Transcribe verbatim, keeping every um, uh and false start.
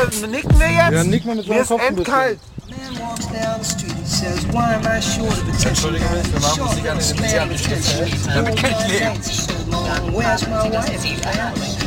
nicken wir jetzt? Ja, nick mal mit so Mir ist Kopf ein bisschen. endkalt. Entschuldige mich, wir machen Musik an den Damit kann ich leben.